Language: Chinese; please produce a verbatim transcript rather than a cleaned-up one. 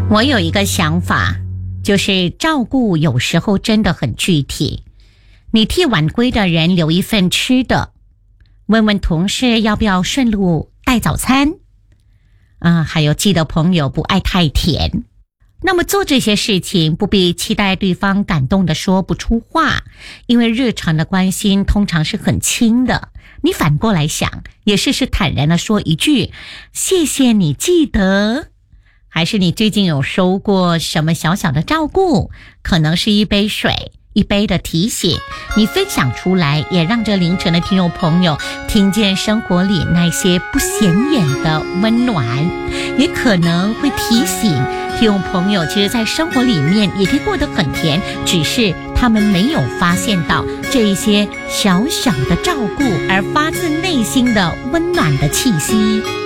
我有一个想法，就是照顾有时候真的很具体。你替晚归的人留一份吃的，问问同事要不要顺路带早餐。啊，还有记得朋友不爱太甜。那么做这些事情不必期待对方感动的说不出话，因为日常的关心通常是很轻的。你反过来想，也试试坦然的说一句谢谢你记得，还是你最近有收过什么小小的照顾，可能是一杯水，一杯的提醒，你分享出来，也让这凌晨的听众朋友听见生活里那些不显眼的温暖，也可能会提醒听众朋友，其实在生活里面也可以过得很甜，只是他们没有发现到这一些小小的照顾而发自内心的温暖的气息。